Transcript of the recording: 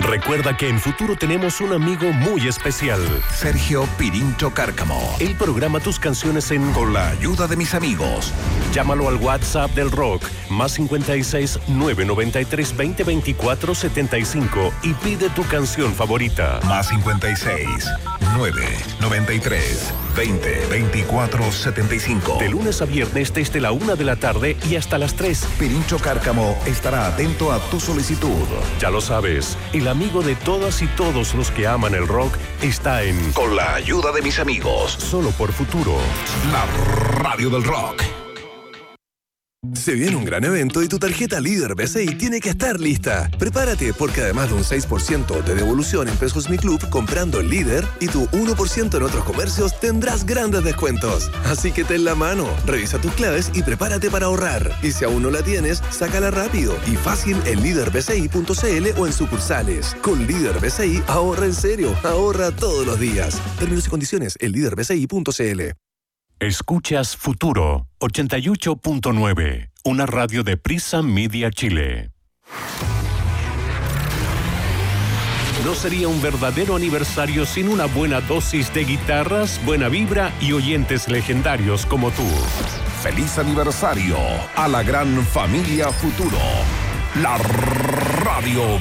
Recuerda que en Futuro tenemos un amigo muy especial. Sergio Pirincho Cárcamo. Él programa tus canciones Con la ayuda de mis amigos. Llámalo al WhatsApp del rock, más 56 993 2024 75 y pide tu canción favorita. Más 56 993 2024 75. De lunes a viernes desde la 1 de la tarde y hasta las 3. Pirincho Cárcamo estará atento a tu solicitud. Ya lo sabes, el amigo de todas y todos los que aman el rock está en Con la ayuda de mis amigos. Solo por Futuro. La radio del rock. Se viene un gran evento y tu tarjeta Líder BCI tiene que estar lista. Prepárate porque además de un 6% de devolución en Pesos Mi Club comprando en Líder y tu 1% en otros comercios tendrás grandes descuentos. Así que ten la mano, revisa tus claves y prepárate para ahorrar. Y si aún no la tienes, sácala rápido y fácil en líderbci.cl o en sucursales. Con Líder BCI ahorra en serio, ahorra todos los días. Términos y condiciones en líderbci.cl. Escuchas Futuro 88.9, una radio de Prisa Media Chile. No sería un verdadero aniversario sin una buena dosis de guitarras, buena vibra y oyentes legendarios como tú. Feliz aniversario a la gran familia Futuro. La radio